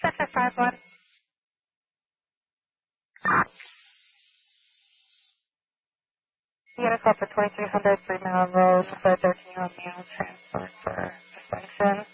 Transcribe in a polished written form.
751. You got a call for 2300 3 Mile Road for 13-year-old male transfer for suspension.